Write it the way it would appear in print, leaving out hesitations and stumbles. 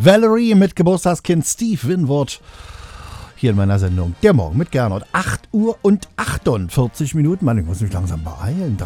Valerie mit Geburtstagskind Steve Winwood. Hier in meiner Sendung Der Morgen mit Gernot. 8 Uhr und 48 Minuten. Mann, ich muss mich langsam beeilen.